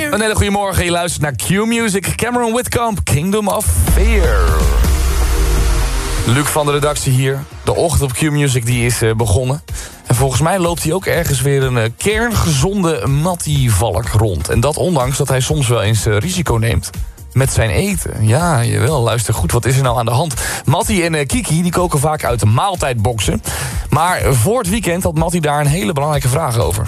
Een hele goede morgen, je luistert naar Q-Music. Cameron Whitcomb, Kingdom of Fear. Luc van de redactie hier. De ochtend op Q-Music die is begonnen. En volgens mij loopt hij ook ergens weer een kerngezonde Mattie Valk rond. En dat ondanks dat hij soms wel eens risico neemt met zijn eten. Ja, jawel, luister goed, wat is er nou aan de hand? Mattie en Kiki die koken vaak uit de maaltijdboxen. Maar voor het weekend had Mattie daar een hele belangrijke vraag over.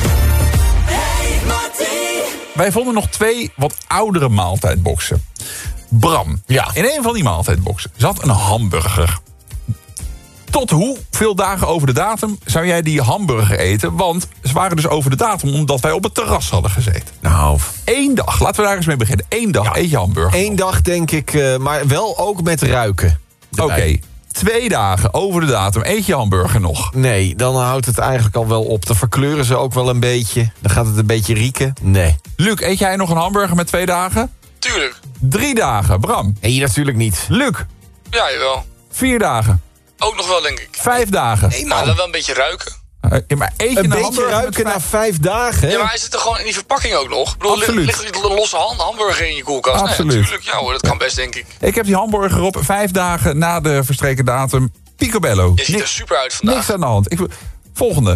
Wij vonden nog 2 wat oudere maaltijdboxen. Bram, Ja. in een van die maaltijdboxen zat een hamburger. Tot hoeveel dagen over de datum zou jij die hamburger eten? Want ze waren dus over de datum omdat wij op het terras hadden gezeten. Nou, 1 dag, laten we daar eens mee beginnen. 1 dag eet je hamburger. 1 dag denk ik, maar wel ook met ruiken. Oké, 2 dagen over de datum eet je hamburger nog. Nee, dan houdt het eigenlijk al wel op. Dan verkleuren ze ook wel een beetje. Dan gaat het een beetje rieken. Nee. Luc, eet jij nog een hamburger met 2 dagen? Tuurlijk. 3 dagen, Bram. Nee, natuurlijk niet. Luc, Ja, jawel. 4 dagen. Ook nog wel, denk ik. 5 dagen. Nou, dan wel een beetje ruiken. Ja, maar eet je Een beetje hamburger ruiken met na 5 dagen. Ja, maar hij zit er gewoon in die verpakking ook nog. Ik bedoel, Absoluut. ligt er een losse hamburger in je koelkast? Absoluut. Nee, natuurlijk. Ja hoor, dat kan best, denk ik. Ik heb die hamburger op 5 dagen na de verstreken datum. Picobello. Je ziet er super uit vandaag. Niks aan de hand. Volgende.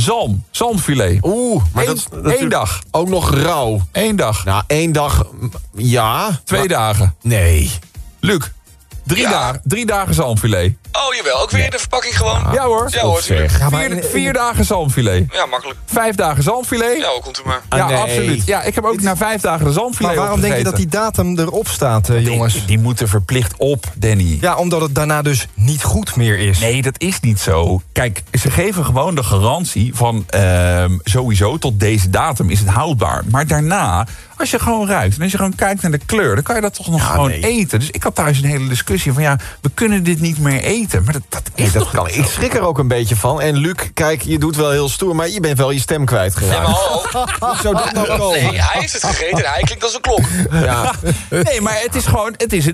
Zalmfilet. Oeh, maar Eén- dat één dag. Ook nog rauw. 1 dag. Nou, 1 dag, ja. 2 dagen. Nee. Luc. 3 Ja. dagen. 3 dagen zalmfilet. Oh, jawel. Ook weer in de verpakking gewoon? Ja hoor. Ja hoor, tuurlijk. zeg. 4 dagen zalmfilet. Ja, makkelijk. 5 dagen zalmfilet. Ja, hoe komt u maar. Ja, nee. absoluut. Ja, ik heb ook na 5 dagen de zalmfilet Maar waarom denk je dat die datum erop staat, jongens? Die moeten verplicht op, Danny. Ja, omdat het daarna dus niet goed meer is. Nee, dat is niet zo. Kijk, ze geven gewoon de garantie van sowieso tot deze datum is het houdbaar. Maar daarna, als je gewoon ruikt en als je gewoon kijkt naar de kleur, dan kan je dat toch nog gewoon eten. Dus ik had thuis een hele discussie van ja, we kunnen dit niet meer eten. Maar dat is toch kan. Ik schrik er ook een beetje van. En Luc, kijk, je doet wel heel stoer, maar je bent wel je stem Nee, kwijtgeraakt. maar ho. Hoe zou dat nou komen? Nee, hij heeft het gegeten en hij klinkt als een klok. Ja. Nee, maar het is gewoon,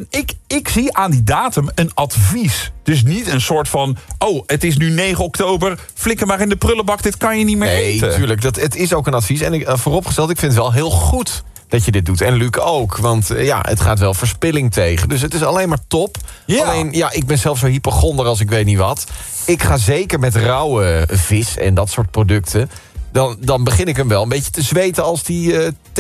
ik zie aan die datum een advies. Dus niet een soort van, oh, het is nu 9 oktober, flikker maar in de prullenbak, dit kan je niet meer Nee, eten. natuurlijk. Het is ook een advies. En vooropgesteld, ik vind het wel heel goed dat je dit doet. En Luc ook, want het gaat wel verspilling tegen. Dus het is alleen maar top. Ja. Alleen, ik ben zelf zo hypochonder als ik weet niet wat. Ik ga zeker met rauwe vis en dat soort producten. Dan begin ik hem wel een beetje te zweten als die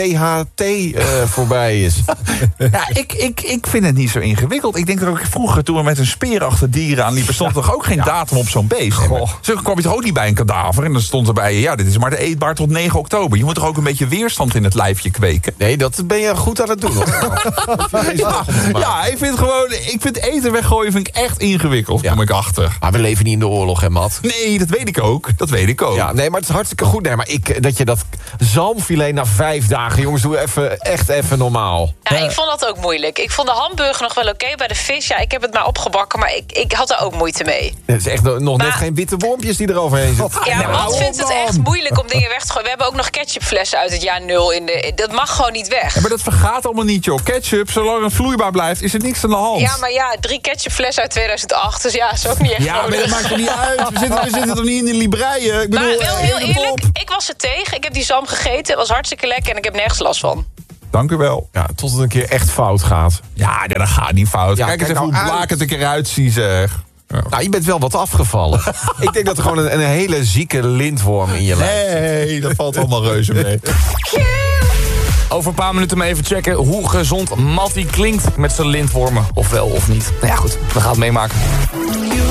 THT voorbij is. Ja, ik vind het niet zo ingewikkeld. Ik denk dat ook vroeger, toen we met een speer achter dieren aanliepen, stond er toch ook geen datum op zo'n beest. Zo kwam je toch ook niet bij een kadaver en dan stond erbij, ja, dit is maar de eetbaar tot 9 oktober. Je moet toch ook een beetje weerstand in het lijfje kweken? Nee, dat ben je goed aan het doen. Ja, ik vind eten weggooien vind ik echt ingewikkeld, kom ik achter. Maar we leven niet in de oorlog, hè, Matt? Nee, dat weet ik ook. Ja, nee, maar het is hartstikke goed. Nee, maar dat je dat zalmfilet na 5 dagen... jongens, doe echt even normaal. Ja, ik vond dat ook moeilijk. Ik vond de hamburger nog wel oké. Bij de vis, ja, ik heb het maar opgebakken, maar ik had er ook moeite mee. Het is echt nog net geen witte wormpjes die eroverheen zitten. Ja, Matt vindt het echt moeilijk om dingen weg te gooien. We hebben ook nog ketchupflessen uit het jaar 0 dat mag gewoon niet weg. Ja, maar dat vergaat allemaal niet, joh. Ketchup, zolang het vloeibaar blijft, is er niks aan de hand. Ja, maar ja, 3 ketchupflessen uit 2008, dus ja, is ook niet echt Ja, maar nodig. dat maakt er niet uit. We zitten toch niet in de libreien? Ik bedoel, Maar wel heel hele eerlijk, top. ik was er tegen. Ik heb die zalm gegeten, het was hartstikke lekker en ik heb nergens last van. Dank u wel. Ja, tot het een keer echt fout gaat. Ja, dat gaat niet fout. Ja, kijk eens kijk even nou hoe blaak het er eruit ziet, zeg. Nou, je bent wel wat afgevallen. Ik denk dat er gewoon een hele zieke lintworm in je lijf zit. Nee, dat valt allemaal reuze mee. Over een paar minuten maar even checken hoe gezond Mattie klinkt met zijn lintwormen. Of wel of niet. Nou ja, goed, we gaan het meemaken.